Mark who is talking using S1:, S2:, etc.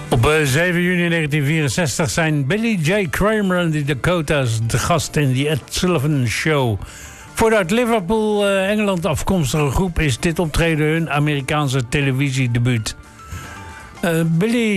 S1: Op 7 juni 1964 zijn Billy J. Kramer en de Dakotas de gast in The Ed Sullivan Show. Voor de uit Liverpool, Engeland afkomstige groep is dit optreden hun Amerikaanse televisiedebuut. Billy